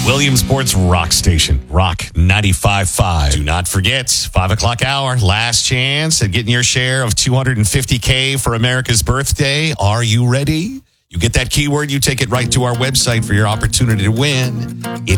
Williamsport's rock station, Rock 95.5. Do not forget, 5 o'clock hour, last chance at getting your share of $250K for America's birthday. Are you ready? You get that keyword, you take it right to our website for your opportunity to win. It's